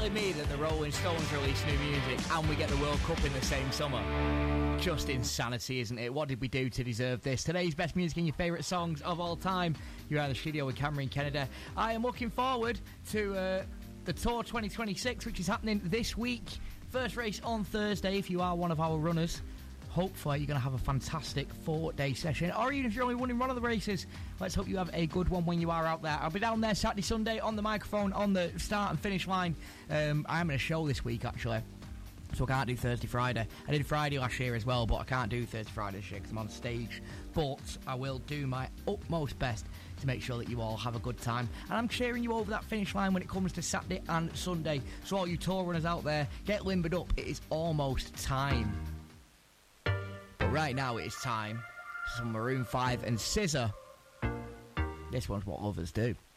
telling me that the Rolling Stones release new music and we get the World Cup in the same summer? Just insanity, isn't it? What did we do to deserve this? Today's best music and your favourite songs of all time. You're in the studio with Cameron Kennedy. I am looking forward to the Tour 2026, which is happening this week. First race on Thursday if you are one of our runners. Hopefully you're going to have a fantastic 4-day session, or even if you're only running one of the races, let's hope you have a good one when you are out there. I'll be down there Saturday, Sunday on the microphone on the start and finish line. I'm in a show this week actually, so I can't do Thursday, Friday. I did Friday last year as well, but I can't do Thursday, Friday this year because I'm on stage. But I will do my utmost best to make sure that you all have a good time. And I'm cheering you over that finish line when it comes to Saturday and Sunday. So all you tour runners out there, get limbered up. It is almost time. But right now it is time for some Maroon 5 and SZA. This one's What Lovers Do.